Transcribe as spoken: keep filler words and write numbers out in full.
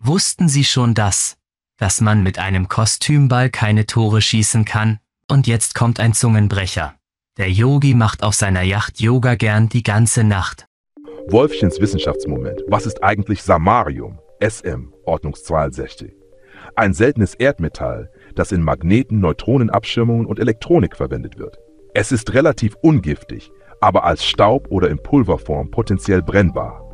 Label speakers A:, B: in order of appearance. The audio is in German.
A: Wussten Sie schon das, dass man mit einem Kostümball keine Tore schießen kann? Und jetzt kommt ein Zungenbrecher. Der Yogi macht auf seiner Yacht Yoga gern die ganze Nacht.
B: Wolfchens Wissenschaftsmoment. Was ist eigentlich Samarium? S M, ordnungszweiundsechzig. Ein seltenes Erdmetall, das in Magneten, Neutronenabschirmungen und Elektronik verwendet wird. Es ist relativ ungiftig, aber als Staub oder in Pulverform potenziell brennbar.